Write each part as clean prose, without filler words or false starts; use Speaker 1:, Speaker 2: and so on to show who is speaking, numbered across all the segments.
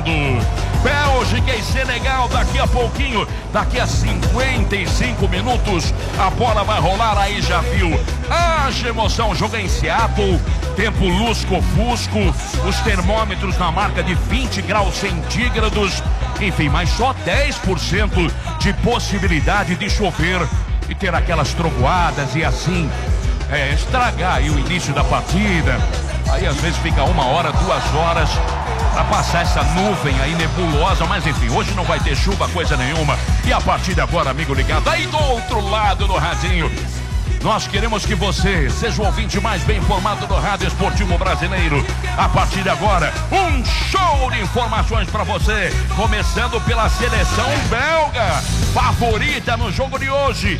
Speaker 1: mundo. Bélgica e Senegal daqui a pouquinho, daqui a 55 minutos, a bola vai rolar, aí já viu. Haja emoção, jogo em Seattle, tempo lusco-fusco, os termômetros na marca de 20 graus centígrados, enfim, mas só 10% de possibilidade de chover e ter aquelas trovoadas e assim, estragar aí o início da partida. Aí às vezes fica 1 hora, 2 horas para passar essa nuvem aí nebulosa, mas enfim, hoje não vai ter chuva, coisa nenhuma. E a partir de agora, amigo ligado, aí do outro lado do radinho, nós queremos que você seja o ouvinte mais bem informado do rádio esportivo brasileiro. A partir de agora, um show de informações para você, começando pela seleção belga, favorita no jogo de hoje.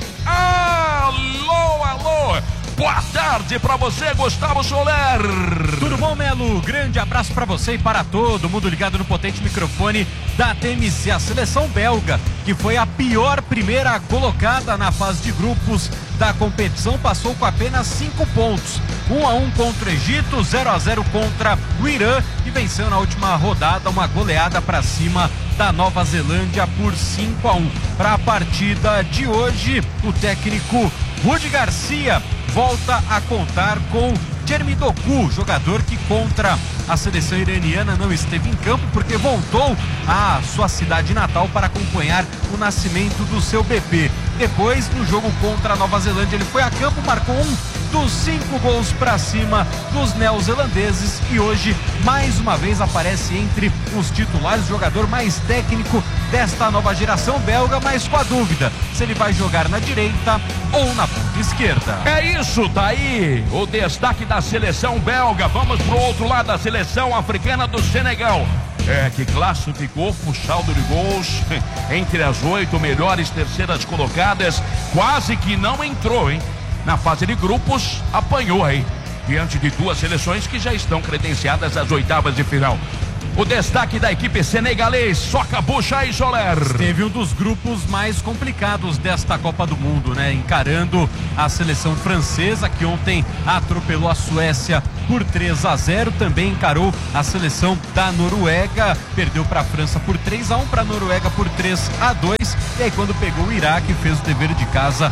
Speaker 1: Alô, alô! Boa tarde pra você, Gustavo Soler.
Speaker 2: Tudo bom, Melo? Grande abraço pra você e para todo mundo ligado no potente microfone da TMC. A seleção belga, que foi a pior primeira colocada na fase de grupos da competição, passou com apenas 5 pontos. 1-1 contra o Egito, 0-0 contra o Irã e venceu na última rodada uma goleada pra cima da Nova Zelândia por 5-1. Para a partida de hoje, o técnico Rudi Garcia volta a contar com Jeremy Doku, jogador que contra a seleção iraniana não esteve em campo porque voltou à sua cidade natal para acompanhar o nascimento do seu bebê. Depois, no jogo contra a Nova Zelândia, ele foi a campo, marcou um dos 5 gols para cima dos neozelandeses e hoje, mais uma vez, aparece entre os titulares, o jogador mais técnico desta nova geração belga, mas com a dúvida se ele vai jogar na direita ou na ponta esquerda.
Speaker 1: É isso, tá aí o destaque da seleção belga. Vamos pro outro lado, da seleção africana do Senegal, que classificou com saldo de gols entre as 8 melhores terceiras colocadas, quase que não entrou, hein? Na fase de grupos, apanhou aí, diante de 2 seleções que já estão credenciadas às oitavas de final. O destaque da equipe senegalês, Soca Bucha e Soler.
Speaker 2: Teve um dos grupos mais complicados desta Copa do Mundo, né? Encarando a seleção francesa, que ontem atropelou a Suécia por 3-0. Também encarou a seleção da Noruega, perdeu para a França por 3-1, para a Noruega por 3-2. E aí quando pegou o Iraque, fez o dever de casa,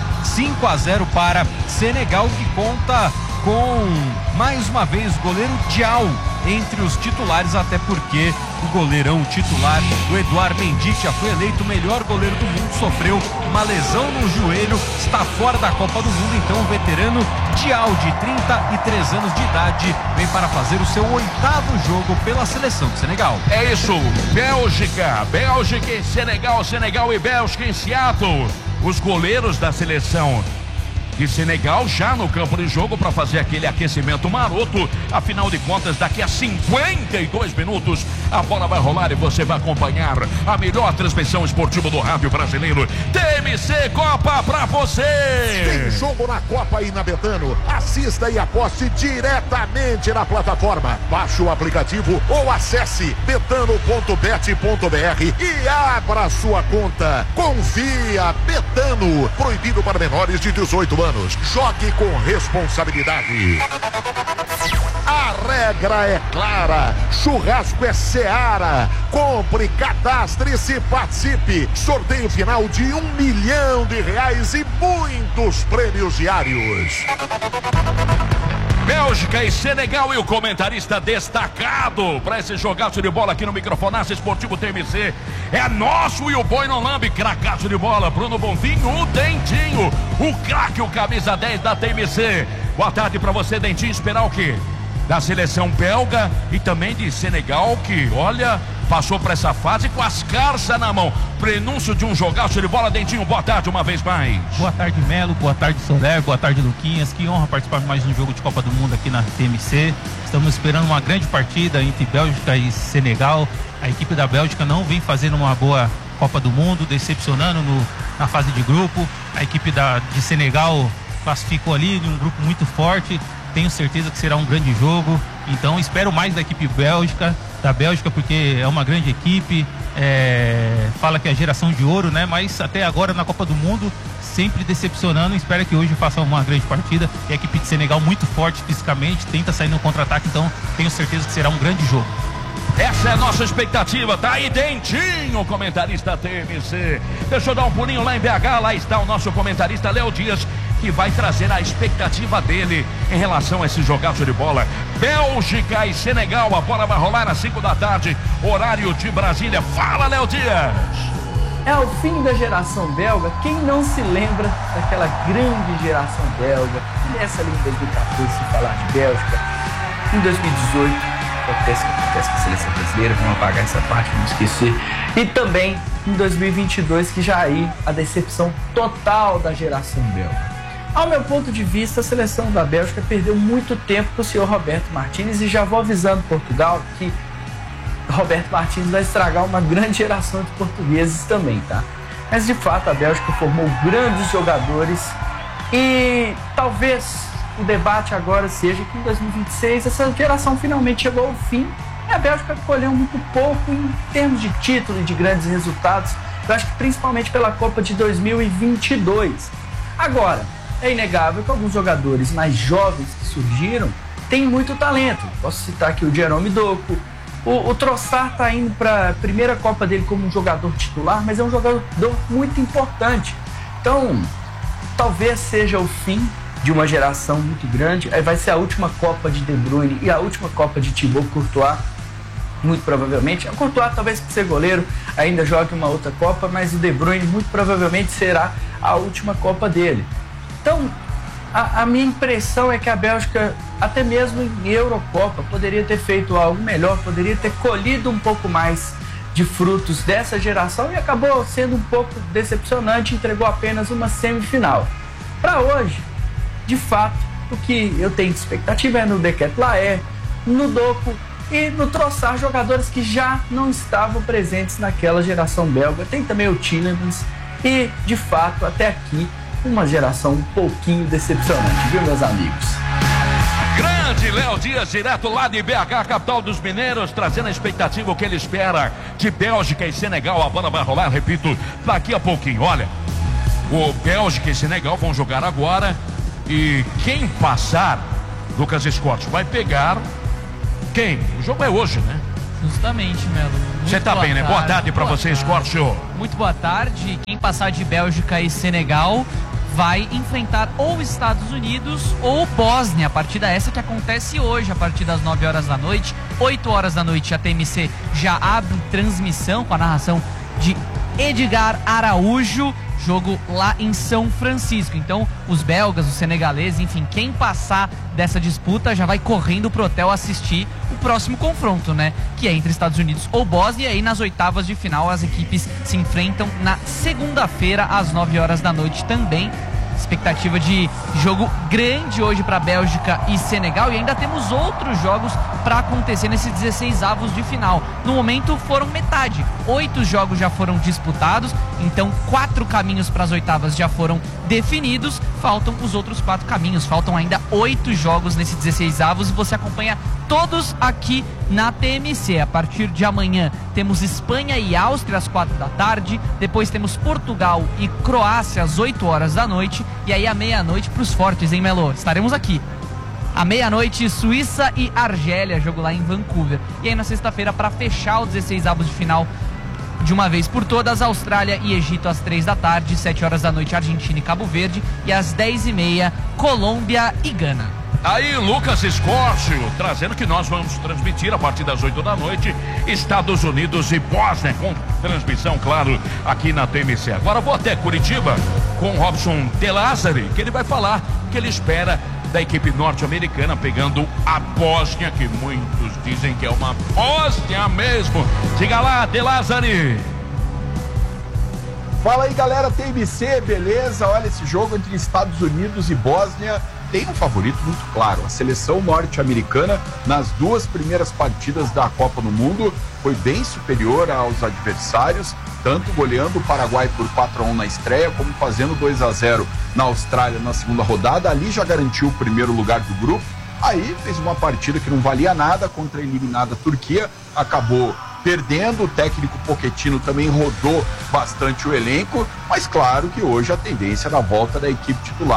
Speaker 2: 5-0 para Senegal, que conta com, mais uma vez, o goleiro Dial entre os titulares, até porque o goleirão titular, o Edouard Mendy, já foi eleito o melhor goleiro do mundo, sofreu uma lesão no joelho, está fora da Copa do Mundo. Então o veterano Dial, de 33 anos de idade, vem para fazer o seu 8º jogo pela seleção de Senegal.
Speaker 1: É isso, Bélgica e Senegal, Senegal e Bélgica em Seattle. Os goleiros da seleção de Senegal já no campo de jogo para fazer aquele aquecimento maroto. Afinal de contas, daqui a 52 minutos a bola vai rolar e você vai acompanhar a melhor transmissão esportiva do rádio brasileiro. TMC Copa pra você.
Speaker 3: Tem jogo na Copa aí na Betano. Assista e aposte diretamente na plataforma. Baixe o aplicativo ou acesse betano.bet.br e abra sua conta. Confia, Betano. Proibido para menores de 18 anos. Jogue com responsabilidade. A regra é clara. Churrasco é Seara. Compre, cadastre-se, participe. Sorteio final de R$1 milhão e muitos prêmios diários.
Speaker 1: Bélgica e Senegal, e o comentarista destacado para esse jogaço de bola aqui no Microfonaço Esportivo TMC é nosso e o boi no lambe, cracaço de bola, Bruno Bonfim, o Dentinho, o craque, o camisa 10 da TMC. Boa tarde para você, Dentinho. Esperar o quê? Da seleção belga e também de Senegal, que, olha, passou para essa fase com as carças na mão. Prenúncio de um jogaço de bola. Dentinho, boa tarde uma vez mais.
Speaker 4: Boa tarde, Melo, boa tarde, Soler, boa tarde, Luquinhas. Que honra participar de mais um jogo de Copa do Mundo aqui na TMC. Estamos esperando uma grande partida entre Bélgica e Senegal. A equipe da Bélgica não vem fazendo uma boa Copa do Mundo, decepcionando na fase de grupo. A equipe de Senegal classificou ali em um grupo muito forte. Tenho certeza que será um grande jogo. Então espero mais da equipe da Bélgica, porque é uma grande equipe. Fala que é a geração de ouro, né? Mas até agora na Copa do Mundo sempre decepcionando. Espero que hoje faça uma grande partida. E a equipe de Senegal muito forte fisicamente, tenta sair no contra-ataque, então tenho certeza que será um grande jogo.
Speaker 1: Essa é a nossa expectativa, tá aí Dentinho, comentarista TMC. Deixa eu dar um pulinho lá em BH, lá está o nosso comentarista Léo Dias, que vai trazer a expectativa dele em relação a esse jogaço de bola. Bélgica e Senegal, a bola vai rolar às 5 da tarde, horário de Brasília. Fala, Léo Dias!
Speaker 5: É o fim da geração belga. Quem não se lembra daquela grande geração belga? Nessa ali em 2014, se falar de Bélgica. Em 2018, acontece com a seleção brasileira, vamos apagar essa parte, não esquecer. E também em 2022, que já aí a decepção total da geração belga. Ao meu ponto de vista, a seleção da Bélgica perdeu muito tempo com o senhor Roberto Martínez, e já vou avisando Portugal que Roberto Martínez vai estragar uma grande geração de portugueses também, tá? Mas de fato a Bélgica formou grandes jogadores e talvez o debate agora seja que em 2026 essa geração finalmente chegou ao fim e a Bélgica colheu muito pouco em termos de título e de grandes resultados, eu acho que principalmente pela Copa de 2022. Agora, é inegável que alguns jogadores mais jovens que surgiram têm muito talento. Posso citar aqui o Jerome Doku. O Trossard está indo para a primeira Copa dele como um jogador titular, mas é um jogador muito importante. Então, talvez seja o fim de uma geração muito grande. Aí vai ser a última Copa de De Bruyne e a última Copa de Thibaut Courtois, muito provavelmente. O Courtois, talvez por ser goleiro, ainda jogue uma outra Copa, mas o De Bruyne muito provavelmente será a última Copa dele. Então, a minha impressão é que a Bélgica, até mesmo em Eurocopa, poderia ter feito algo melhor, poderia ter colhido um pouco mais de frutos dessa geração e acabou sendo um pouco decepcionante, entregou apenas uma semifinal. Para hoje, de fato, o que eu tenho de expectativa é no Decathlon, no Doku e no Trossard, jogadores que já não estavam presentes naquela geração belga. Tem também o Tielemans e, de fato, até aqui, uma geração um pouquinho decepcionante, viu, meus amigos?
Speaker 1: Grande Léo Dias, direto lá de BH, capital dos mineiros, trazendo a expectativa, o que ele espera de Bélgica e Senegal. A bola vai rolar, repito, daqui a pouquinho. Olha, o Bélgica e Senegal vão jogar agora e quem passar, Lucas Scott, vai pegar quem? O jogo é hoje, né?
Speaker 6: Justamente, Melo.
Speaker 1: Você tá bem, né? Boa tarde pra você, Scott.
Speaker 6: Muito boa tarde. Quem passar de Bélgica e Senegal vai enfrentar ou Estados Unidos ou Bósnia. A partida essa que acontece hoje, a partir das 9 horas da noite. 8 horas da noite, a TMC já abre transmissão com a narração de Edgar Araújo. Jogo lá em São Francisco. Então, os belgas, os senegaleses, enfim, quem passar dessa disputa já vai correndo pro hotel assistir o próximo confronto, né? Que é entre Estados Unidos ou Bósnia. E aí, nas oitavas de final, as equipes se enfrentam na segunda-feira, às 9 horas da noite também. Expectativa de jogo grande hoje para Bélgica e Senegal, e ainda temos outros jogos para acontecer nesses 16avos de final. No momento foram metade, 8 jogos já foram disputados, então 4 caminhos para as oitavas já foram definidos, faltam os outros 4 caminhos, faltam ainda 8 jogos nesses 16avos e você acompanha todos aqui na TMC. A partir de amanhã temos Espanha e Áustria às 4 da tarde, depois temos Portugal e Croácia às 8 horas da noite, e aí à meia-noite pros fortes, hein, Melo? Estaremos aqui. À meia-noite, Suíça e Argélia, jogo lá em Vancouver. E aí na sexta-feira, para fechar os 16avos de final de uma vez por todas, Austrália e Egito às 3 da tarde, 7 horas da noite, Argentina e Cabo Verde, e às 10h30, Colômbia e Gana.
Speaker 1: Aí, Lucas Escórcio, trazendo que nós vamos transmitir a partir das 8 da noite, Estados Unidos e Bósnia, com transmissão, claro, aqui na TMC. Agora vou até Curitiba com o Robson De Lázari, que ele vai falar o que ele espera da equipe norte-americana, pegando a Bósnia, que muitos dizem que é uma Bósnia mesmo. Diga lá, De Lázari.
Speaker 7: Fala aí, galera, TMC, beleza? Olha, esse jogo entre Estados Unidos e Bósnia tem um favorito muito claro. A seleção norte-americana, nas 2 primeiras partidas da Copa do Mundo, foi bem superior aos adversários, tanto goleando o Paraguai por 4-1 na estreia, como fazendo 2-0 na Austrália na segunda rodada. Ali já garantiu o primeiro lugar do grupo. Aí fez uma partida que não valia nada contra a eliminada Turquia, acabou perdendo. O técnico Pochettino também rodou bastante o elenco, mas claro que hoje a tendência é na volta da equipe titular.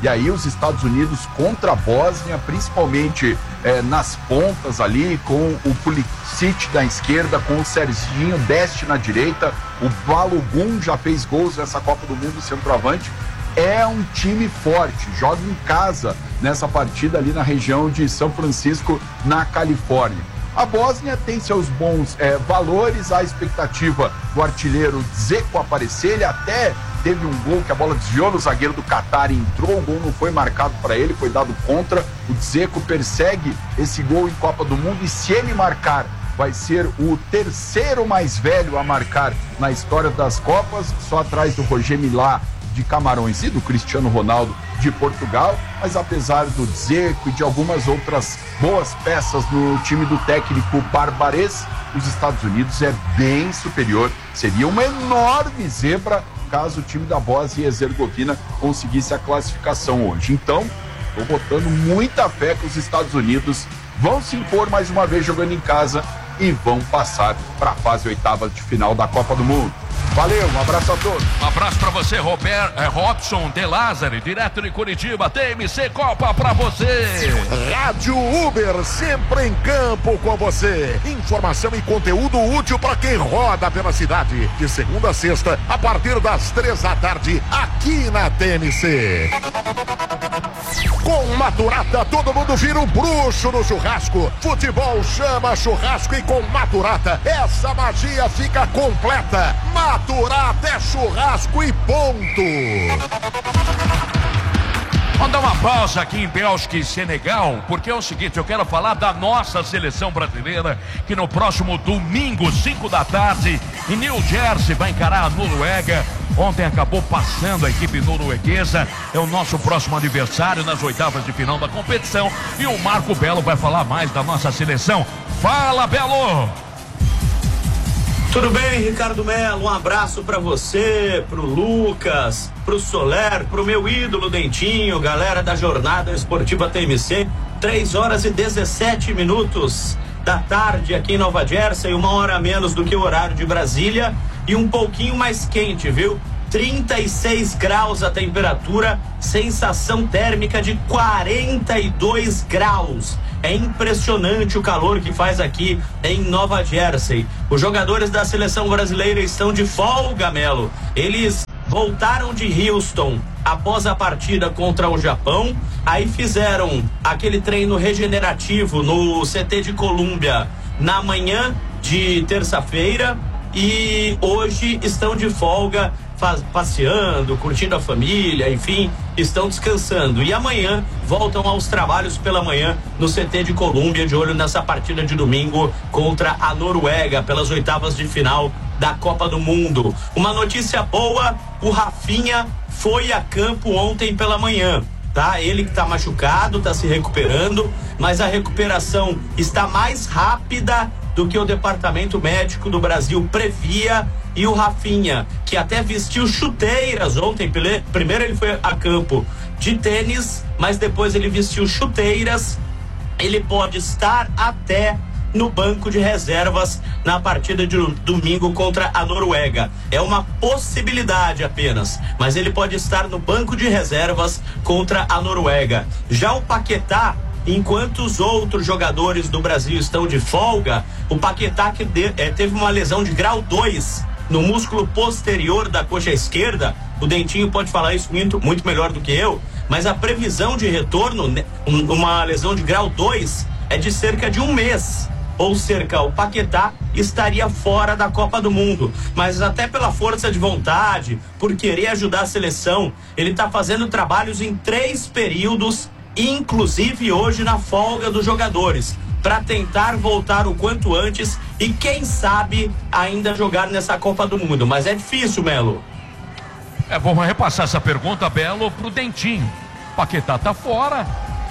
Speaker 7: E aí os Estados Unidos contra a Bósnia, principalmente nas pontas ali, com o Pulisic na esquerda, com o Serginho Deste na direita, o Balogun já fez gols nessa Copa do Mundo, centroavante. É um time forte, joga em casa nessa partida ali na região de São Francisco, na Califórnia. A Bósnia tem seus bons valores, a expectativa do artilheiro Dzeko aparecer, ele até teve um gol que a bola desviou no zagueiro do Catar e entrou, o gol não foi marcado para ele, foi dado contra. O Dzeko persegue esse gol em Copa do Mundo e se ele marcar, vai ser o terceiro mais velho a marcar na história das Copas, só atrás do Roger Milá de Camarões e do Cristiano Ronaldo de Portugal. Mas apesar do Dzeko e de algumas outras boas peças no time do técnico Barbarez, os Estados Unidos é bem superior. Seria uma enorme zebra caso o time da Bósnia e Herzegovina conseguisse a classificação hoje. Então, estou botando muita fé que os Estados Unidos vão se impor mais uma vez jogando em casa e vão passar para a fase oitava de final da Copa do Mundo. Valeu, um abraço a todos.
Speaker 1: Um abraço pra você, Robson de Lázaro, direto de Curitiba, TMC Copa pra você.
Speaker 3: Rádio Uber, sempre em campo com você. Informação e conteúdo útil pra quem roda pela cidade. De segunda a sexta, a partir das 3 da tarde, aqui na TMC. Com Maturata, todo mundo vira um bruxo no churrasco. Futebol chama churrasco e com Maturata, essa magia fica completa. Maturata é churrasco e ponto.
Speaker 1: Vamos dar uma pausa aqui em Bélgica e Senegal, porque é o seguinte, eu quero falar da nossa seleção brasileira, que no próximo domingo, 5 da tarde, em New Jersey, vai encarar a Noruega. Ontem acabou passando a equipe norueguesa, é o nosso próximo adversário nas oitavas de final da competição, e o Marco Belo vai falar mais da nossa seleção. Fala, Belo!
Speaker 8: Tudo bem, Ricardo Melo? Um abraço pra você, pro Lucas, pro Soler, pro meu ídolo Dentinho, galera da Jornada Esportiva TMC. 3h17 da tarde aqui em Nova Jersey, 1 hora a menos do que o horário de Brasília e um pouquinho mais quente, viu? 36 graus a temperatura, sensação térmica de 42 graus. É impressionante o calor que faz aqui em Nova Jersey. Os jogadores da seleção brasileira estão de folga, Melo. Eles voltaram de Houston após a partida contra o Japão. Aí fizeram aquele treino regenerativo no CT de Colômbia na manhã de terça-feira. E hoje estão de folga, passeando, curtindo a família, enfim, estão descansando. E amanhã voltam aos trabalhos pela manhã no CT de Colômbia, de olho nessa partida de domingo contra a Noruega, pelas oitavas de final da Copa do Mundo. Uma notícia boa, o Rafinha foi a campo ontem pela manhã. Tá? Ele que tá machucado, tá se recuperando, mas a recuperação está mais rápida do que o departamento médico do Brasil previa. E o Rafinha, que até vestiu chuteiras ontem, primeiro ele foi a campo de tênis, mas depois ele vestiu chuteiras, ele pode estar até no banco de reservas na partida de domingo contra a Noruega. É uma possibilidade apenas, mas ele pode estar no banco de reservas contra a Noruega. Já o Paquetá, enquanto os outros jogadores do Brasil estão de folga, o Paquetá que teve uma lesão de grau 2 no músculo posterior da coxa esquerda. O Dentinho pode falar isso muito melhor do que eu, mas a previsão de retorno, uma lesão de grau 2, é de cerca de um mês. Ou cerca, o Paquetá estaria fora da Copa do Mundo, mas até pela força de vontade, por querer ajudar a seleção, ele está fazendo trabalhos em 3 períodos, inclusive hoje na folga dos jogadores, para tentar voltar o quanto antes e quem sabe ainda jogar nessa Copa do Mundo. Mas é difícil, Melo.
Speaker 1: Vamos repassar essa pergunta, Belo, pro Dentinho. Paquetá tá fora,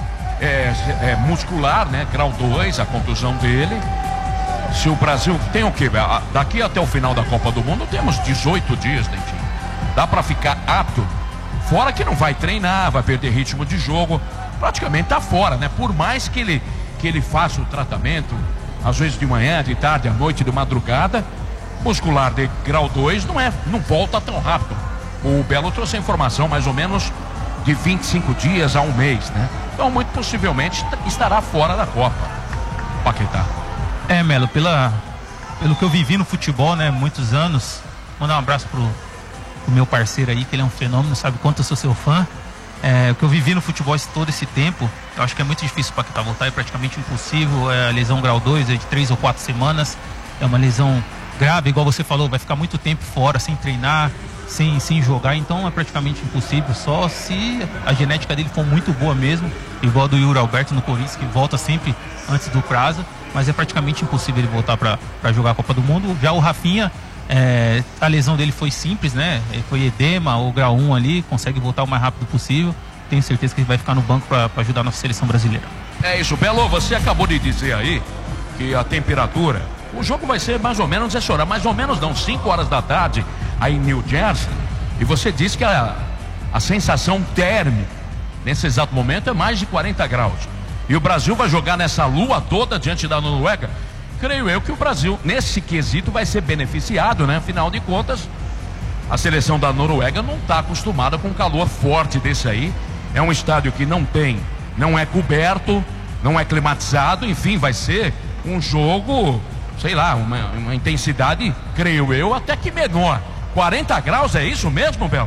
Speaker 1: é muscular, né? Grau 2, a contusão dele. Se o Brasil tem o quê? Daqui até o final da Copa do Mundo temos 18 dias, Dentinho. Dá para ficar apto. Fora que não vai treinar, vai perder ritmo de jogo. Praticamente tá fora, né? Por mais que ele faça o tratamento, às vezes de manhã, de tarde, à noite, de madrugada, muscular de grau 2 não volta tão rápido. O Belo trouxe a informação mais ou menos de 25 dias a um mês, né? Então, muito possivelmente, estará fora da Copa, Paquetá.
Speaker 4: Melo, pelo que eu vivi no futebol, né, muitos anos, mandar um abraço pro meu parceiro aí, que ele é um fenômeno, sabe quanto eu sou seu fã. O que eu vivi no futebol todo esse tempo, eu acho que é muito difícil o Paquetá voltar, é praticamente impossível. A lesão grau 2 é de 3 ou 4 semanas, é uma lesão grave, igual você falou, vai ficar muito tempo fora, sem treinar, sem jogar, então é praticamente impossível, só se a genética dele for muito boa mesmo, igual a do Yuri Alberto no Corinthians, que volta sempre antes do prazo, mas é praticamente impossível ele voltar para jogar a Copa do Mundo. Já o Rafinha, a lesão dele foi simples, né? Foi edema ou grau 1 ali, consegue voltar o mais rápido possível. Tenho certeza que ele vai ficar no banco para ajudar a nossa seleção brasileira.
Speaker 1: É isso, Belo, você acabou de dizer aí que a temperatura, o jogo vai ser mais ou menos essa hora, mais ou menos não, 5 horas da tarde aí em New Jersey, e você disse que a sensação térmica nesse exato momento é mais de 40 graus. E o Brasil vai jogar nessa lua toda diante da Noruega. Creio eu que o Brasil, nesse quesito, vai ser beneficiado, né? Afinal de contas, a seleção da Noruega não está acostumada com um calor forte desse aí. É um estádio que não é coberto, não é climatizado, enfim, vai ser um jogo, sei lá, uma intensidade, creio eu, até que menor. 40 graus, é isso mesmo, Belo?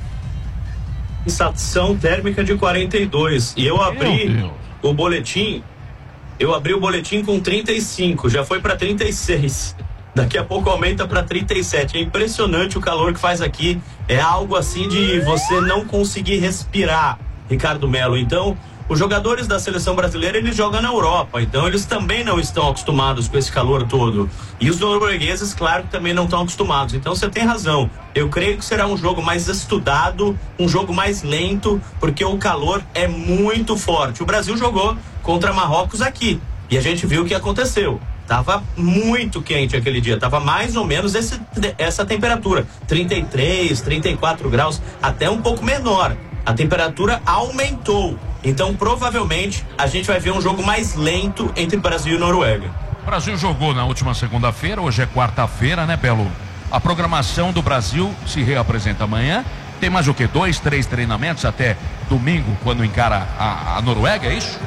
Speaker 8: Sensação térmica de 42. E eu abri o boletim. Eu abri o boletim com 35, já foi para 36. Daqui a pouco aumenta para 37. É impressionante o calor que faz aqui. É algo assim de você não conseguir respirar, Ricardo Melo. Então, os jogadores da seleção brasileira, eles jogam na Europa, então eles também não estão acostumados com esse calor todo. E os noruegueses, claro, que também não estão acostumados. Então você tem razão. Eu creio que será um jogo mais estudado, um jogo mais lento, porque o calor é muito forte. O Brasil jogou contra Marrocos aqui, e a gente viu o que aconteceu. Tava muito quente aquele dia, tava mais ou menos essa temperatura, 33, 34 graus, até um pouco menor. A temperatura aumentou. Então, provavelmente, a gente vai ver um jogo mais lento entre Brasil e Noruega.
Speaker 1: O Brasil jogou na última segunda-feira, hoje é quarta-feira, né, Belo? A programação do Brasil se reapresenta amanhã. Tem mais o quê? 2, 3 treinamentos até domingo, quando encara a Noruega, é isso?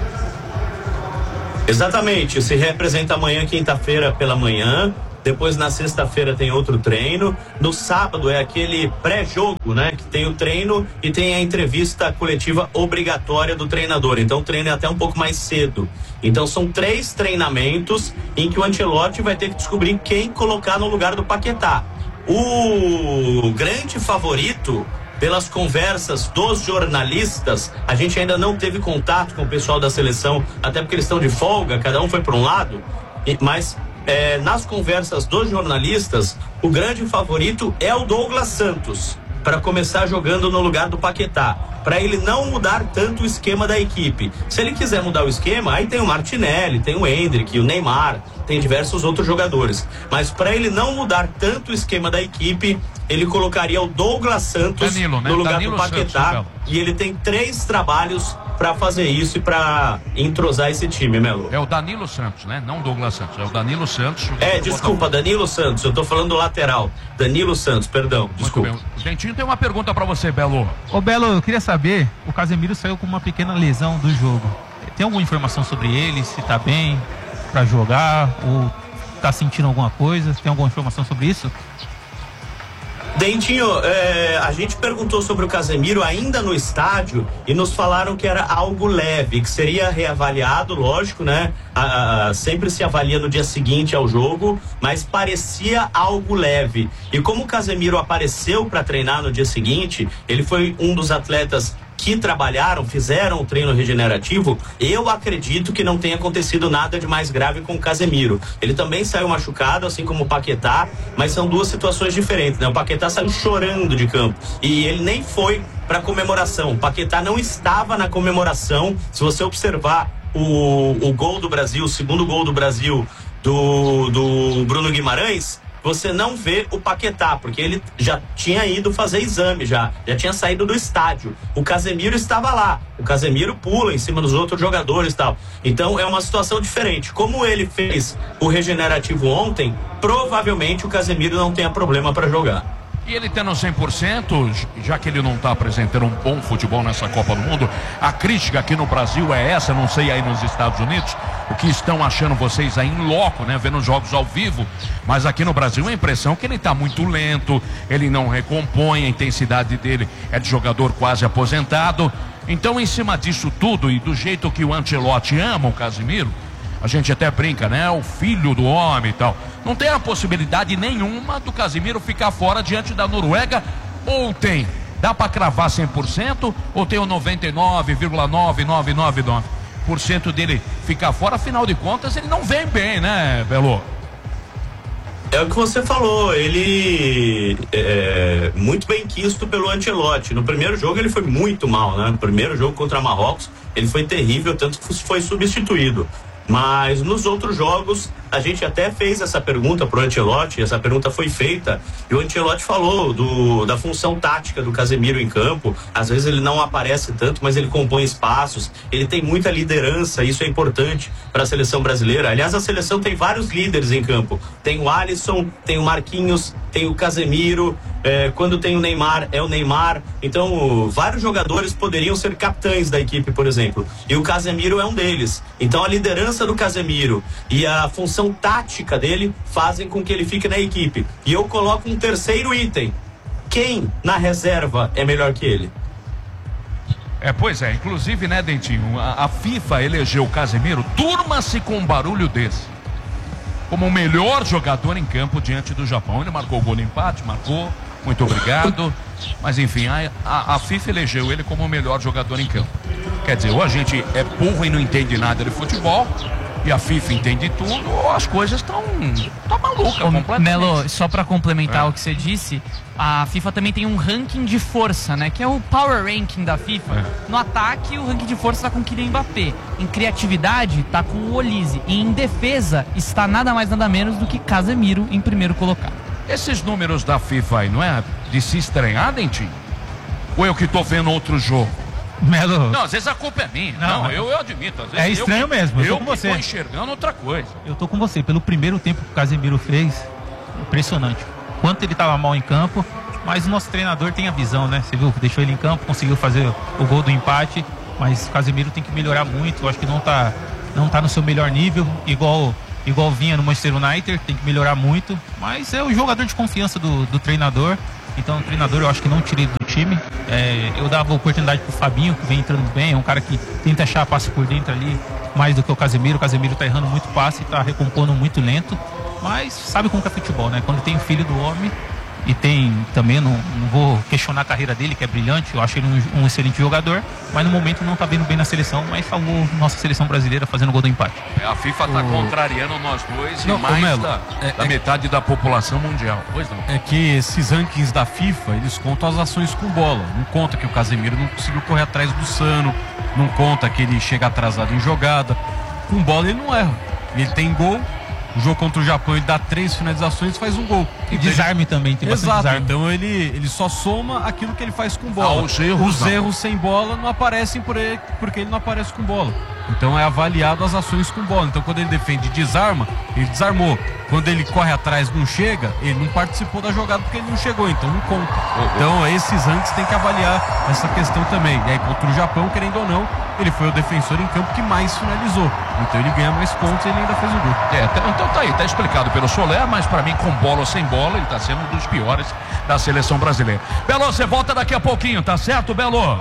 Speaker 8: Exatamente, se representa amanhã, quinta-feira pela manhã. Depois na sexta-feira tem outro treino. No sábado é aquele pré-jogo, né? Que tem o treino e tem a entrevista coletiva obrigatória do treinador. Então o treino é até um pouco mais cedo. Então são 3 treinamentos em que o Ancelotti vai ter que descobrir quem colocar no lugar do Paquetá. O grande favorito, pelas conversas dos jornalistas, a gente ainda não teve contato com o pessoal da seleção, até porque eles estão de folga, cada um foi para um lado, mas nas conversas dos jornalistas, o grande favorito é o Douglas Santos, para começar jogando no lugar do Paquetá, para ele não mudar tanto o esquema da equipe. Se ele quiser mudar o esquema, aí tem o Martinelli, tem o Endrick, o Neymar, tem diversos outros jogadores. Mas para ele não mudar tanto o esquema da equipe, ele colocaria o Douglas Santos no lugar do Paquetá. Santos, e ele tem 3 trabalhos para fazer isso e para entrosar esse time, Melo.
Speaker 1: É o Danilo Santos, né? Não o Douglas Santos, é o Danilo Santos.
Speaker 8: Desculpa, Danilo Santos, eu tô falando do lateral. Danilo Santos, perdão, desculpa.
Speaker 1: O Dentinho tem uma pergunta para você, Belo.
Speaker 4: Ô Belo, eu queria saber, o Casemiro saiu com uma pequena lesão do jogo. Tem alguma informação sobre ele, se tá bem para jogar ou tá sentindo alguma coisa? Tem alguma informação sobre isso?
Speaker 8: Dentinho, a gente perguntou sobre o Casemiro ainda no estádio e nos falaram que era algo leve, que seria reavaliado, lógico, né? Sempre se avalia no dia seguinte ao jogo, mas parecia algo leve. E como o Casemiro apareceu para treinar no dia seguinte, ele foi um dos atletas que trabalharam, fizeram o treino regenerativo. Eu acredito que não tenha acontecido nada de mais grave com o Casemiro. Ele também saiu machucado, assim como o Paquetá, mas são 2 situações diferentes, né? O Paquetá saiu chorando de campo e ele nem foi para comemoração. O Paquetá não estava na comemoração. Se você observar o gol do Brasil, o segundo gol do Brasil do Bruno Guimarães, você não vê o Paquetá, porque ele já tinha ido fazer exame, já tinha saído do estádio. O Casemiro estava lá. O Casemiro pula em cima dos outros jogadores e tal. Então é uma situação diferente. Como ele fez o regenerativo ontem, provavelmente o Casemiro não tenha problema para jogar.
Speaker 1: E ele tendo 100%, já que ele não está apresentando um bom futebol nessa Copa do Mundo, a crítica aqui no Brasil é essa, não sei aí nos Estados Unidos, o que estão achando vocês aí em loco, né, vendo jogos ao vivo, mas aqui no Brasil a impressão é que ele está muito lento, ele não recompõe, a intensidade dele é de jogador quase aposentado. Então, em cima disso tudo e do jeito que o Ancelotti ama o Casemiro, a gente até brinca, né? O filho do homem e tal. Não tem a possibilidade nenhuma do Casemiro ficar fora diante da Noruega, ou tem? Dá para cravar 100% ou tem o 99,9999% dele ficar fora? Afinal de contas, ele não vem bem, né, Belo?
Speaker 8: É o que você falou, ele é muito bem quisto pelo Ancelotti. No primeiro jogo ele foi muito mal, né? No primeiro jogo contra Marrocos ele foi terrível, tanto que foi substituído. Mas nos outros jogos, a gente até fez essa pergunta pro Ancelotti, essa pergunta foi feita, e o Ancelotti falou da função tática do Casemiro em campo. Às vezes ele não aparece tanto, mas ele compõe espaços, ele tem muita liderança, isso é importante para a seleção brasileira. Aliás, a seleção tem vários líderes em campo. Tem o Alisson, tem o Marquinhos, tem o Casemiro, quando tem o Neymar, é o Neymar. Então, vários jogadores poderiam ser capitães da equipe, por exemplo, e o Casemiro é um deles. Então, a liderança do Casemiro e a função tática dele fazem com que ele fique na equipe. E eu coloco um terceiro item: quem na reserva é melhor que ele?
Speaker 1: Pois é, inclusive, né, Dentinho, a FIFA elegeu o Casemiro, durma-se com um barulho desse, como o melhor jogador em campo diante do Japão. Ele marcou o gol de empate, marcou, muito obrigado, mas enfim, a FIFA elegeu ele como o melhor jogador em campo. Quer dizer, ou a gente é burro e não entende nada de futebol, e a FIFA entende tudo, ou as coisas estão malucas completamente.
Speaker 6: Melo, só para complementar o que você disse, a FIFA também tem um ranking de força, né? Que é o Power Ranking da FIFA. No ataque, o ranking de força está com o Kylian Mbappé. Em criatividade, está com o Olise. E em defesa, está nada mais nada menos do que Casemiro em primeiro colocado.
Speaker 1: Esses números da FIFA aí, não é de se estranhar, Dentinho? Ou eu que tô vendo outro jogo?
Speaker 4: Melo.
Speaker 1: Não, às vezes a culpa é minha. Não, eu admito. Às vezes
Speaker 4: é estranho mesmo, eu tô com você.
Speaker 1: Eu tô enxergando outra coisa.
Speaker 4: Eu tô com você. Pelo primeiro tempo que o Casemiro fez, impressionante. Quanto ele tava mal em campo, mas o nosso treinador tem a visão, né? Você viu, deixou ele em campo, conseguiu fazer o gol do empate, mas o Casemiro tem que melhorar muito. Eu acho que não tá no seu melhor nível, igual vinha no Manchester United, tem que melhorar muito, mas é o jogador de confiança do treinador. Então o treinador eu acho que não tirei do time. Eu dava oportunidade pro Fabinho, que vem entrando bem, é um cara que tenta achar passe por dentro ali, mais do que o Casemiro. O Casemiro tá errando muito passe, tá recompondo muito lento, mas sabe como que é futebol, né? Quando tem o filho do homem, e tem também, não vou questionar a carreira dele, que é brilhante, eu acho ele um excelente jogador, mas no momento não tá vindo bem na seleção, mas salvou nossa seleção brasileira fazendo gol do empate.
Speaker 1: A FIFA tá contrariando nós dois e mais da metade da população mundial. Pois não.
Speaker 2: É que esses rankings da FIFA, eles contam as ações com bola, não conta que o Casemiro não conseguiu correr atrás do Sano, não conta que ele chega atrasado em jogada. Com bola ele não erra, ele tem gol. O jogo contra o Japão, ele dá 3 finalizações e faz um gol.
Speaker 4: E desarme também, tem bastante desarme.
Speaker 2: Então ele só soma aquilo que ele faz com bola.
Speaker 1: Os erros
Speaker 2: sem bola não aparecem porque ele não aparece com bola. Então é avaliado as ações com bola. Então quando ele defende e desarma, ele desarmou. Quando ele corre atrás não chega, ele não participou da jogada porque ele não chegou, então não conta. Então esses antes tem que avaliar essa questão também. E aí contra o Japão, querendo ou não, ele foi o defensor em campo que mais finalizou. Então ele ganha mais pontos e ele ainda fez o gol.
Speaker 1: Então tá aí, tá explicado pelo Soler, mas pra mim com bola ou sem bola, ele tá sendo um dos piores da seleção brasileira. Belo, você volta daqui a pouquinho, tá certo, Belo?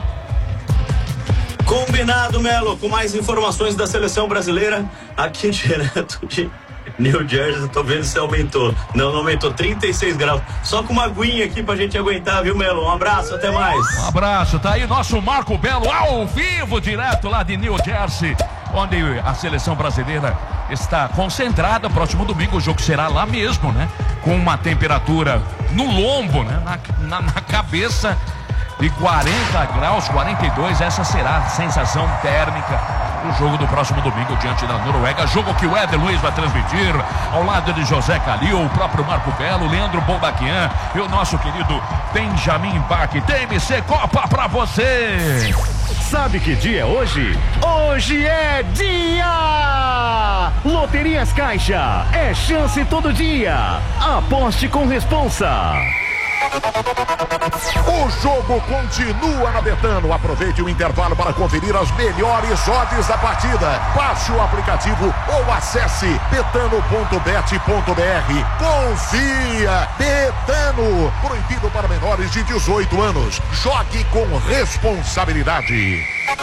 Speaker 8: Combinado, Melo, com mais informações da seleção brasileira, aqui direto de New Jersey. Tô vendo se aumentou. Não aumentou, 36 graus. Só com uma aguinha aqui pra gente aguentar, viu, Melo? Um abraço, até mais.
Speaker 1: Um abraço, tá aí nosso Marco Belo ao vivo, direto lá de New Jersey, onde a seleção brasileira está concentrada. Próximo domingo o jogo será lá mesmo, né? Com uma temperatura no lombo, né? Na cabeça de 40 graus, 42, essa será a sensação térmica do jogo do próximo domingo diante da Noruega. Jogo que o Éder Luiz vai transmitir ao lado de José Calil, o próprio Marco Belo, Leandro Boldaquian e o nosso querido Benjamin Bach. TMC Copa pra você!
Speaker 9: Sabe que dia é hoje? Hoje é dia! Loterias Caixa, é chance todo dia. Aposte com responsa.
Speaker 3: O jogo continua na Betano. Aproveite o intervalo para conferir as melhores odds da partida. Baixe o aplicativo ou acesse betano.bet.br. Confia! Betano. Proibido para menores de 18 anos. Jogue com responsabilidade.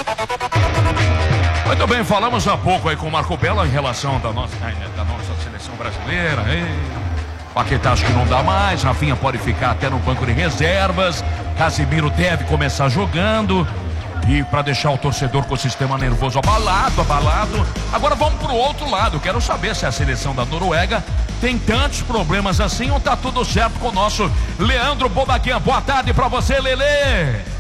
Speaker 1: Muito bem, falamos há pouco aí com o Marco Belo em relação da nossa seleção brasileira. Paquetá acho que não dá mais, Rafinha pode ficar até no banco de reservas, Casemiro deve começar jogando, e para deixar o torcedor com o sistema nervoso abalado. Agora vamos pro outro lado, quero saber se a seleção da Noruega tem tantos problemas assim ou tá tudo certo com o nosso Leandro Bobaquian. Boa tarde para você, Lelê.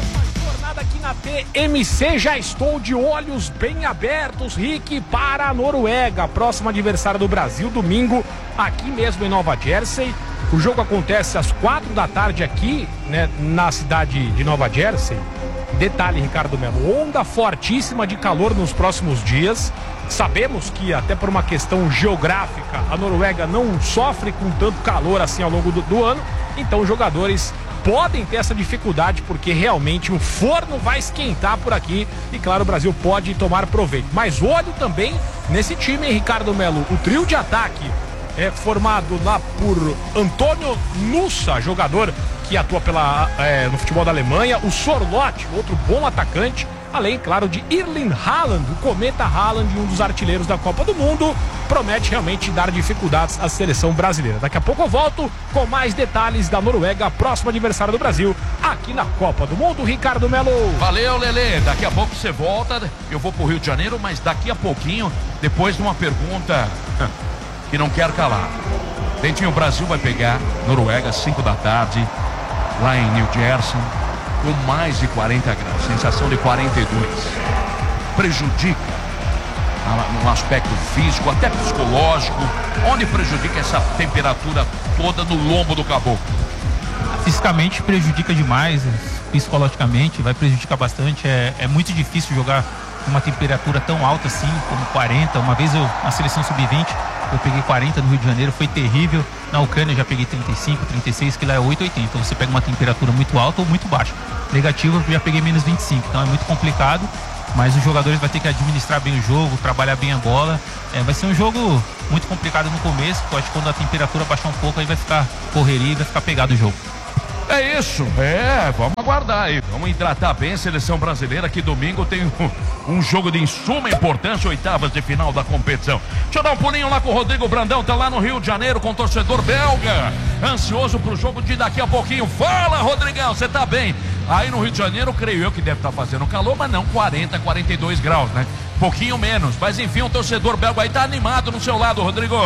Speaker 10: Aqui na TMC, já estou de olhos bem abertos, Rick, para a Noruega, próximo adversário do Brasil, domingo, aqui mesmo em Nova Jersey. O jogo acontece às 4 da tarde aqui, né, na cidade de Nova Jersey. Detalhe, Ricardo Melo, onda fortíssima de calor nos próximos dias. Sabemos que até por uma questão geográfica, a Noruega não sofre com tanto calor assim ao longo do ano, então os jogadores podem ter essa dificuldade, porque realmente o forno vai esquentar por aqui e claro, o Brasil pode tomar proveito. Mas olho também nesse time, hein, Ricardo Melo. O trio de ataque é formado lá por Antônio Nusa, jogador que atua no futebol da Alemanha, o Sorloth, outro bom atacante, além, claro, de Erling Haaland, o cometa Haaland, um dos artilheiros da Copa do Mundo. Promete realmente dar dificuldades à seleção brasileira. Daqui a pouco eu volto com mais detalhes da Noruega, próximo adversário do Brasil, aqui na Copa do Mundo, Ricardo Melo.
Speaker 1: Valeu, Lelê. Daqui a pouco você volta, eu vou pro Rio de Janeiro, mas daqui a pouquinho, depois de uma pergunta que não quer calar. Dentinho, o Brasil vai pegar Noruega às 5 da tarde, lá em New Jersey, com mais de 40 graus, sensação de 42. Prejudica no aspecto físico, até psicológico. Onde prejudica essa temperatura toda no lombo do caboclo?
Speaker 4: Fisicamente prejudica demais, psicologicamente vai prejudicar bastante. É muito difícil jogar uma temperatura tão alta assim, como 40. Uma vez na seleção sub-20 eu peguei 40 no Rio de Janeiro, foi terrível. Na Ucrânia eu já peguei 35, 36, que lá é 8,80. Então você pega uma temperatura muito alta ou muito baixa. Negativo eu já peguei menos 25, então é muito complicado. Mas os jogadores vão ter que administrar bem o jogo, trabalhar bem a bola. Vai ser um jogo muito complicado no começo, porque eu acho que quando a temperatura baixar um pouco, aí vai ficar correria e vai ficar pegado o jogo.
Speaker 1: É isso, vamos aguardar aí. Vamos hidratar bem a seleção brasileira, que domingo tem um jogo de suma importância, oitavas de final da competição. Deixa eu dar um pulinho lá com o Rodrigo Brandão, tá lá no Rio de Janeiro com o torcedor belga, ansioso pro jogo de daqui a pouquinho. Fala, Rodrigão, você tá bem? Aí no Rio de Janeiro, creio eu que deve estar fazendo calor, mas não 40, 42 graus, né? Pouquinho menos, mas enfim, o torcedor belga aí tá animado no seu lado, Rodrigo.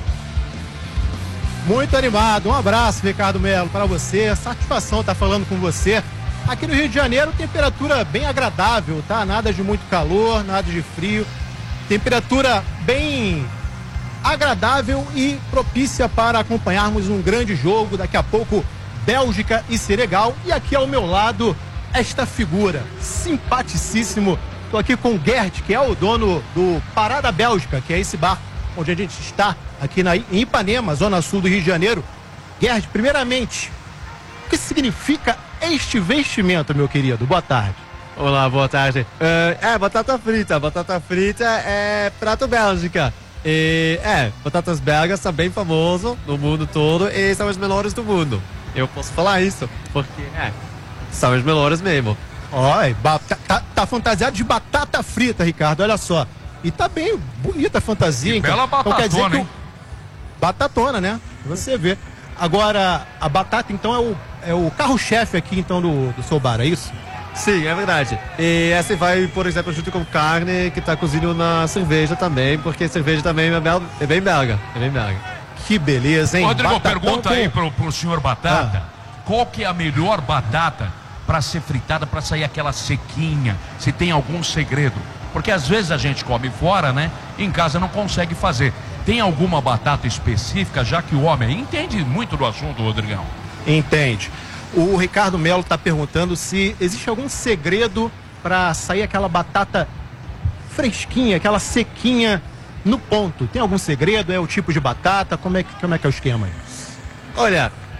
Speaker 11: Muito animado, um abraço, Ricardo Melo, para você, satisfação estar falando com você. Aqui no Rio de Janeiro, temperatura bem agradável, tá? Nada de muito calor, nada de frio, temperatura bem agradável e propícia para acompanharmos um grande jogo. Daqui a pouco, Bélgica e Senegal. E aqui ao meu lado, esta figura, simpaticíssimo. Estou aqui com o Gerd, que é o dono do Pará da Bélgica, que é esse bar onde a gente está aqui em Ipanema, zona sul do Rio de Janeiro. Gerd, primeiramente, o que significa este vestimento, meu querido? Boa tarde.
Speaker 12: Olá, boa tarde. Batata frita. Batata frita é prato Bélgica. Batatas belgas são bem famosas no mundo todo e são as melhores do mundo. Eu posso falar isso, porque são as melhores mesmo.
Speaker 11: Olha, tá fantasiado de batata frita, Ricardo, olha só. E tá bem bonita a fantasia, então.
Speaker 1: Bela batatona,
Speaker 11: quer dizer que
Speaker 1: hein?
Speaker 11: Batatona, né? Você vê. Agora, a batata, então, é o carro-chefe aqui, então, do seu bar, é isso?
Speaker 12: Sim, é verdade. E essa vai, por exemplo, junto com carne, que tá cozinhando na cerveja também, porque cerveja também é bem belga. É bem belga.
Speaker 11: Que beleza, hein?
Speaker 1: Rodrigo,
Speaker 11: Batatão
Speaker 1: pergunta aí pro senhor Batata, qual que é a melhor batata para ser fritada, para sair aquela sequinha? Se tem algum segredo? Porque às vezes a gente come fora, né? Em casa não consegue fazer. Tem alguma batata específica, já que o homem entende muito do assunto, Rodrigão?
Speaker 11: Entende. O Ricardo Melo está perguntando se existe algum segredo para sair aquela batata fresquinha, aquela sequinha no ponto. Tem algum segredo? É o tipo de batata? Como é que é o esquema aí?
Speaker 12: Olha,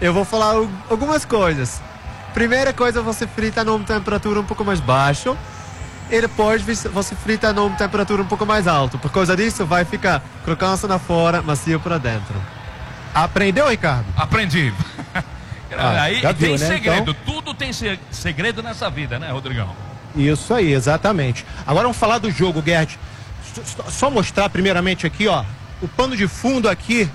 Speaker 12: eu vou falar algumas coisas. Primeira coisa, você frita numa temperatura um pouco mais baixa e depois você frita numa temperatura um pouco mais alta. Por causa disso, vai ficar crocância na fora, macio para dentro.
Speaker 11: Aprendeu, Ricardo?
Speaker 1: Aprendi. Aí
Speaker 11: já
Speaker 1: tem
Speaker 11: viu, né?
Speaker 1: segredo,
Speaker 11: Então...
Speaker 1: tudo tem segredo nessa vida, né, Rodrigão?
Speaker 11: Isso aí, exatamente. Agora vamos falar do jogo, Gerd. Só mostrar primeiramente aqui, ó, o pano de fundo aqui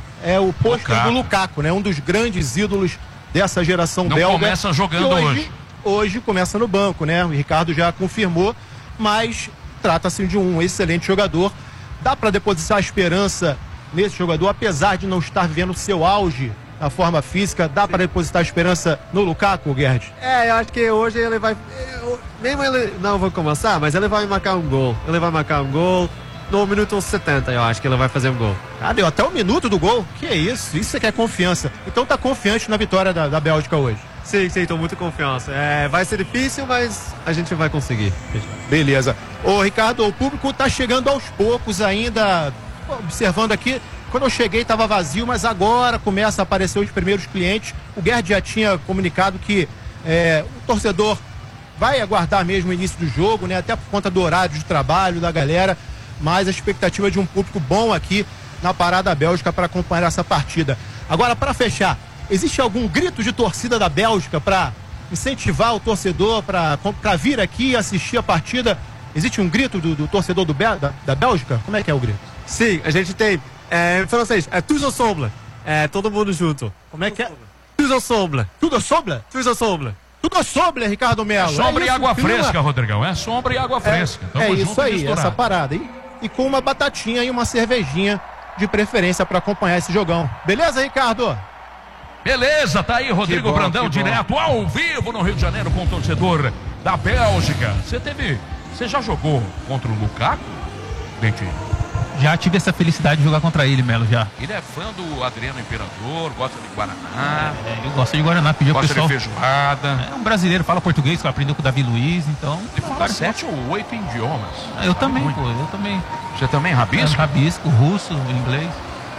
Speaker 11: é o pôster do Lukaku, né? Um dos grandes ídolos dessa geração
Speaker 1: Não
Speaker 11: belga.
Speaker 1: começa jogando hoje.
Speaker 11: Hoje começa no banco, né? O Ricardo já confirmou, mas trata-se de um excelente jogador. Dá para depositar esperança nesse jogador, apesar de não estar vivendo o seu auge na forma física. Dá para depositar esperança no Lukaku, Gerd?
Speaker 12: Eu acho que hoje ele vai... Mesmo ele não vai começar, mas ele vai marcar um gol. Ele vai marcar um gol no minuto 70, eu acho que ele vai fazer um gol.
Speaker 11: Deu até o minuto do gol? Que isso? Isso é que é confiança. Então tá confiante na vitória da Bélgica hoje?
Speaker 12: Sim, tô muito confiante. Vai ser difícil, mas a gente vai conseguir.
Speaker 11: Beleza. Ô, Ricardo, o público tá chegando aos poucos ainda. Observando aqui, quando eu cheguei estava vazio, mas agora começa a aparecer os primeiros clientes. O Gerd já tinha comunicado que o torcedor vai aguardar mesmo o início do jogo, né? Até por conta do horário de trabalho da galera, mas a expectativa é de um público bom aqui na Parada Bélgica para acompanhar essa partida. Agora, para fechar, existe algum grito de torcida da Bélgica para incentivar o torcedor para vir aqui e assistir a partida? Existe um grito do torcedor da Bélgica? Como é que é o grito?
Speaker 12: Sim, a gente tem, em francês, tous ensemble, todo mundo junto.
Speaker 11: Como é que é?
Speaker 12: Tous ensemble.
Speaker 11: Tudo ensemble?
Speaker 12: Tous ensemble.
Speaker 11: Tudo sobre, Ricardo Melo.
Speaker 1: Sombra e água
Speaker 11: clima.
Speaker 1: fresca, Rodrigão. É sombra e água fresca. Tamo
Speaker 11: isso
Speaker 1: junto e
Speaker 11: aí,
Speaker 1: misturado.
Speaker 11: essa parada. E com uma batatinha e uma cervejinha de preferência para acompanhar esse jogão. Beleza, Ricardo?
Speaker 1: Beleza, tá aí Rodrigo Brandão, direto ao vivo no Rio de Janeiro com o torcedor da Bélgica. Você já jogou contra o Lukaku, Dentinho?
Speaker 4: Já tive essa felicidade de jogar contra ele, Melo, já.
Speaker 1: Ele é fã do Adriano Imperador, gosta de Guaraná.
Speaker 4: Eu gosto de Guaraná, pediu ao pessoal.
Speaker 1: Gosta de feijoada.
Speaker 4: É um brasileiro, fala português, que aprendeu com o Davi Luiz, então...
Speaker 1: Ele fala 7 ou 8 idiomas.
Speaker 4: Eu também, pô, eu também.
Speaker 1: Você também, rabisco?
Speaker 4: Rabisco, russo, inglês.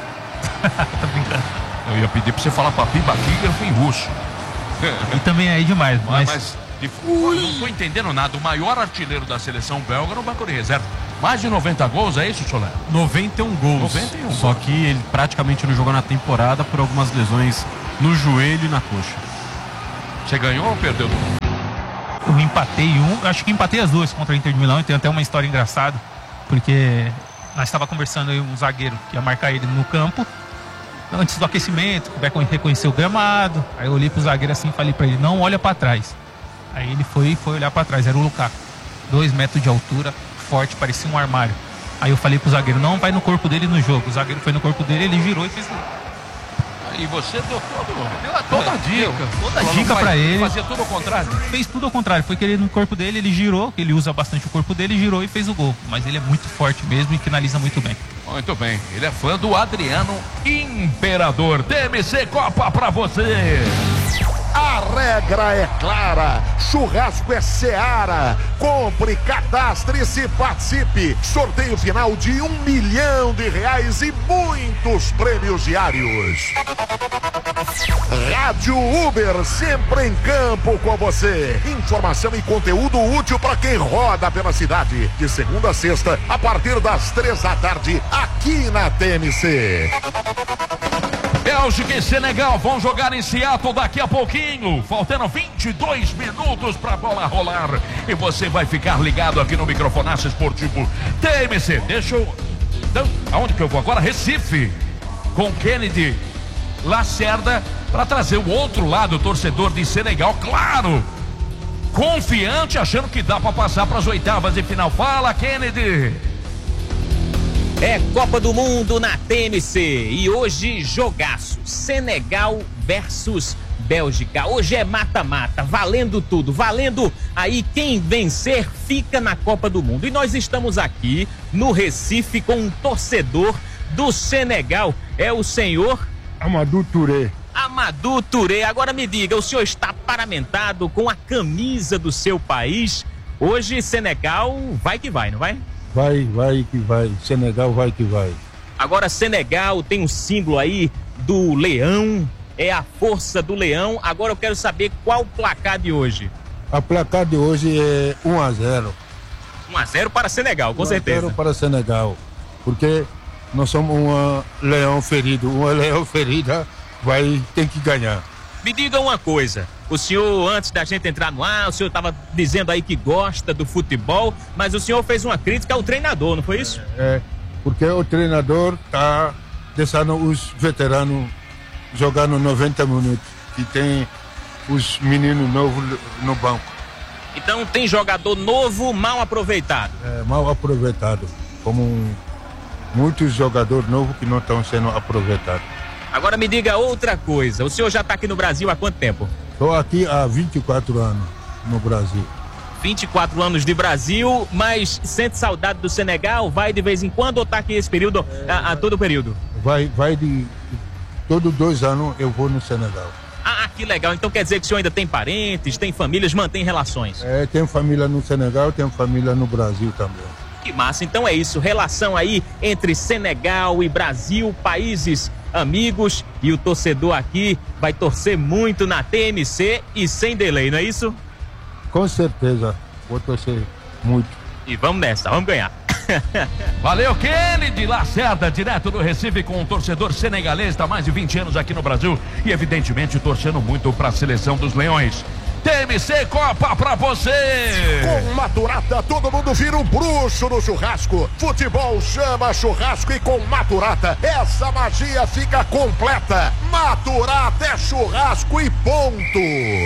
Speaker 4: Tá brincando.
Speaker 1: Eu ia pedir pra você falar papi, batígrafo em russo.
Speaker 4: E também é demais,
Speaker 1: mas não tô entendendo nada. O maior artilheiro da seleção belga no banco de reserva. Mais de 90 gols, é isso, Solé?
Speaker 2: 91 gols.
Speaker 1: 91
Speaker 2: Só que ele praticamente não jogou na temporada por algumas lesões no joelho e na coxa.
Speaker 1: Você ganhou ou perdeu?
Speaker 4: Eu empatei acho que empatei as duas contra a Inter de Milão, e tem até uma história engraçada, porque nós estávamos conversando aí um zagueiro que ia marcar ele no campo, antes do aquecimento, que vai reconhecer o gramado. Aí eu olhei pro zagueiro assim e falei pra ele, não olha pra trás. Aí ele foi olhar pra trás, era o Lukaku, 2 metros de altura, forte, parecia um armário. Aí eu falei pro zagueiro, não vai no corpo dele no jogo. O zagueiro foi no corpo dele, ele girou e fez gol.
Speaker 1: E você deu toda a dica.
Speaker 4: Toda a dica pra ele.
Speaker 1: Fazia tudo ao contrário?
Speaker 4: Fez tudo ao contrário. Foi querer no corpo dele, ele girou, ele usa bastante o corpo dele, girou e fez o gol. Mas ele é muito forte mesmo e finaliza muito bem.
Speaker 1: Muito bem. Ele é fã do Adriano Imperador. TMC Copa pra você.
Speaker 3: A regra é clara, churrasco é Seara. Compre, cadastre-se e participe. Sorteio final de R$1 milhão e muitos prêmios diários. Rádio Uber, sempre em campo com você. Informação e conteúdo útil para quem roda pela cidade. De segunda a sexta, a partir das 3 da tarde, aqui na TMC.
Speaker 1: Bélgica e Senegal vão jogar em Seattle daqui a pouquinho. Faltando 22 minutos para a bola rolar. E você vai ficar ligado aqui no Microfonaço Esportivo TMC. Deixa eu... Então, aonde que eu vou agora? Recife. Com Kennedy Lacerda para trazer o outro lado, o torcedor de Senegal. Claro! Confiante, achando que dá para passar para as oitavas de final. Fala, Kennedy!
Speaker 13: É Copa do Mundo na TMC e hoje jogaço, Senegal versus Bélgica. Hoje é mata-mata, valendo tudo, valendo aí quem vencer fica na Copa do Mundo. E nós estamos aqui no Recife com um torcedor do Senegal, é o senhor
Speaker 14: Amadou Touré.
Speaker 13: Amadou Touré, agora me diga, o senhor está paramentado com a camisa do seu país. Hoje Senegal vai que vai, não vai?
Speaker 14: Vai que vai. Senegal vai que vai.
Speaker 13: Agora Senegal tem um símbolo aí do leão, é a força do Leão. Agora eu quero saber qual o placar de hoje.
Speaker 14: A placar de hoje é 1-0.
Speaker 13: 1-0 para Senegal, com certeza.
Speaker 14: 1-0 para Senegal, porque nós somos um leão ferido. Uma leão ferida tem que ganhar.
Speaker 13: Me diga uma coisa, o senhor, antes da gente entrar no ar, o senhor estava dizendo aí que gosta do futebol, mas o senhor fez uma crítica ao treinador, não foi isso?
Speaker 14: Porque o treinador está deixando os veteranos jogando 90 minutos e tem os meninos novos no banco.
Speaker 13: Então tem jogador novo mal aproveitado.
Speaker 14: Mal aproveitado, como muitos jogadores novos que não estão sendo aproveitados.
Speaker 13: Agora me diga outra coisa, o senhor já está aqui no Brasil há quanto tempo?
Speaker 14: Estou aqui há 24 anos no Brasil.
Speaker 13: 24 anos de Brasil, mas sente saudade do Senegal? Vai de vez em quando ou está aqui esse período, a todo período?
Speaker 14: Vai de todos 2 anos eu vou no Senegal.
Speaker 13: Ah, que legal, então quer dizer que o senhor ainda tem parentes, tem famílias, mantém relações?
Speaker 14: Tenho família no Senegal, tenho família no Brasil também.
Speaker 13: Que massa, então é isso, relação aí entre Senegal e Brasil, países amigos, e o torcedor aqui vai torcer muito na TMC e sem delay, não é isso?
Speaker 14: Com certeza, vou torcer muito.
Speaker 13: E vamos nessa, vamos ganhar.
Speaker 1: Valeu, Kennedy Lacerda, direto do Recife, com um torcedor senegalês, está há mais de 20 anos aqui no Brasil e evidentemente torcendo muito para a seleção dos Leões. TMC Copa pra você!
Speaker 3: Com Maturata, todo mundo vira um bruxo no churrasco. Futebol chama churrasco e com Maturata, essa magia fica completa. Maturata é churrasco e ponto!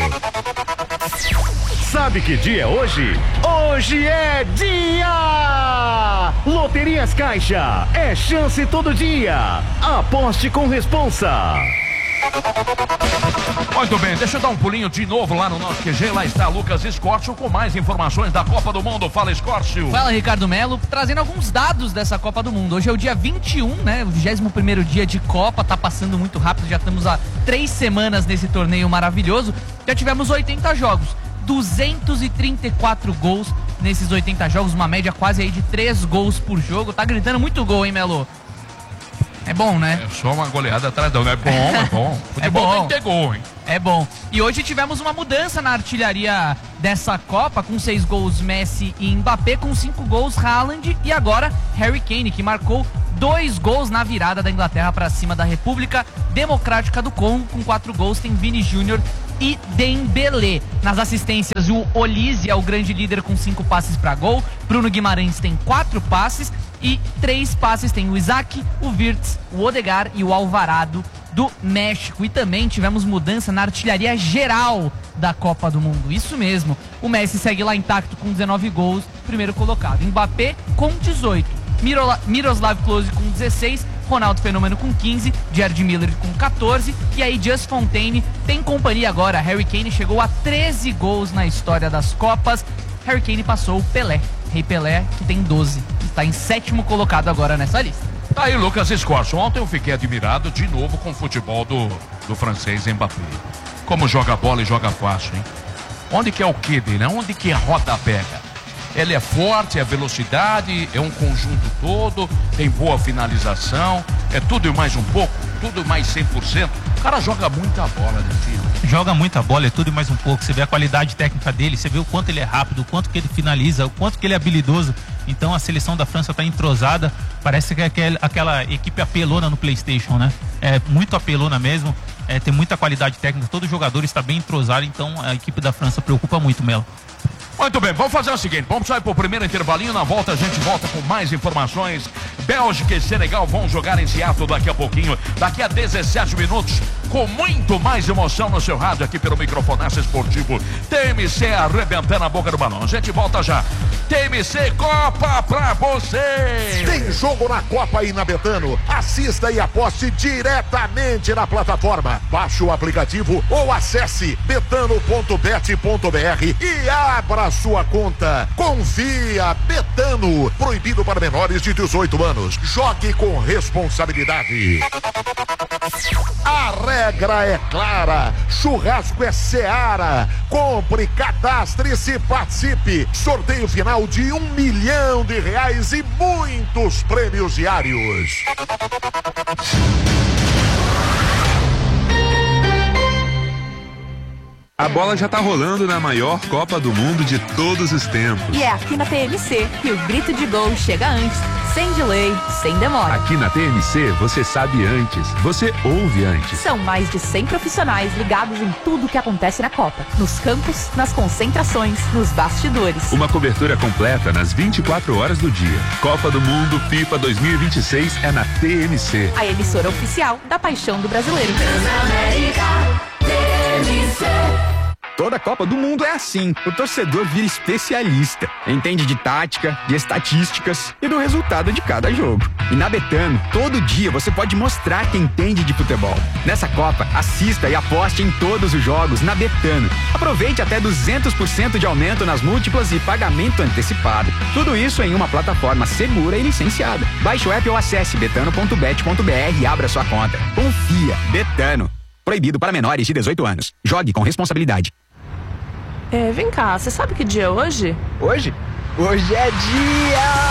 Speaker 9: Sabe que dia é hoje? Hoje é dia! Loterias Caixa, é chance todo dia. Aposte com responsa.
Speaker 1: Muito bem, deixa eu dar um pulinho de novo lá no nosso QG. Lá está Lucas Escórcio com mais informações da Copa do Mundo. Fala, Escórcio.
Speaker 6: Fala, Ricardo Melo, trazendo alguns dados dessa Copa do Mundo. Hoje é o dia 21, né? O 21º dia de Copa, tá passando muito rápido. Já estamos há 3 semanas nesse torneio maravilhoso. Já tivemos 80 jogos, 234 gols nesses 80 jogos, uma média quase aí de 3 gols por jogo. Tá gritando muito gol, hein, Melo? É bom, né?
Speaker 1: É só uma goleada atrás, não. É bom, é bom. Futebol tem que ter gol, hein?
Speaker 6: É bom. E hoje tivemos uma mudança na artilharia dessa Copa, com 6 gols Messi e Mbappé, com 5 gols Haaland e agora Harry Kane, que marcou 2 gols na virada da Inglaterra para cima da República Democrática do Congo. Com 4 gols tem Vini Júnior e Dembélé. Nas assistências, o Olise é o grande líder com 5 passes para gol. Bruno Guimarães tem 4 passes e 3 passes tem o Isaac, o Wirtz, o Odegaard e o Alvarado do México. E também tivemos mudança na artilharia geral da Copa do Mundo. Isso mesmo, o Messi segue lá intacto com 19 gols, primeiro colocado. Mbappé com 18, Miroslav Klose com 16, Ronaldo Fenômeno com 15, Gerd Miller com 14 e aí Just Fontaine tem companhia agora. Harry Kane chegou a 13 gols na história das Copas. Harry Kane passou o Pelé, Rei Pelé, que tem 12, está em 7º colocado agora nessa lista.
Speaker 1: Tá aí, Lucas Escorço. Ontem eu fiquei admirado de novo com o futebol do francês Mbappé. Como joga bola e joga fácil, hein? Onde que é o quê dele? Onde que a roda pega? Ele é forte, é velocidade, é um conjunto todo, tem boa finalização, é tudo e mais um pouco, tudo e mais 100%. O cara joga muita bola, né, filho?
Speaker 4: Joga muita bola, é tudo e mais um pouco. Você vê a qualidade técnica dele, você vê o quanto ele é rápido, o quanto que ele finaliza, o quanto que ele é habilidoso. Então a seleção da França está entrosada, parece que é aquela equipe apelona no PlayStation, né? É muito apelona mesmo, tem muita qualidade técnica, todo jogador está bem entrosado, então a equipe da França preocupa muito, Melo.
Speaker 1: Muito bem, vamos fazer o seguinte, vamos sair pro primeiro intervalinho, na volta a gente volta com mais informações. Bélgica e Senegal vão jogar em Seattle daqui a pouquinho, daqui a 17 minutos, com muito mais emoção no seu rádio aqui pelo Microfonaço Esportivo. TMC arrebentando a boca do balão, a gente volta já. TMC Copa pra você!
Speaker 3: Tem jogo na Copa aí na Betano, assista e aposte diretamente na plataforma. Baixe o aplicativo ou acesse betano.bet.br e abra sua conta. Confia, Betano. Proibido para menores de 18 anos. Jogue com responsabilidade. A regra é clara. Churrasco é Seara. Compre, cadastre-se, participe. Sorteio final de R$1 milhão e muitos prêmios diários.
Speaker 15: A bola já tá rolando na maior Copa do Mundo de todos os tempos.
Speaker 16: E é aqui na TMC que o grito de gol chega antes, sem delay, sem demora.
Speaker 15: Aqui na TMC você sabe antes, você ouve antes.
Speaker 16: São mais de 100 profissionais ligados em tudo o que acontece na Copa. Nos campos, nas concentrações, nos bastidores.
Speaker 15: Uma cobertura completa nas 24 horas do dia. Copa do Mundo FIFA 2026 é na TMC.
Speaker 16: A emissora oficial da paixão do brasileiro.
Speaker 17: Toda Copa do Mundo é assim. O torcedor vira especialista. Entende de tática, de estatísticas e do resultado de cada jogo. E na Betano, todo dia você pode mostrar que entende de futebol. Nessa Copa, assista e aposte em todos os jogos na Betano. Aproveite até 200% de aumento nas múltiplas e pagamento antecipado. Tudo isso em uma plataforma segura e licenciada. Baixe o app ou acesse betano.bet.br e abra sua conta. Confia. Betano. Proibido para menores de 18 anos. Jogue com responsabilidade.
Speaker 18: Vem cá, você sabe que dia é hoje?
Speaker 17: Hoje? Hoje é dia...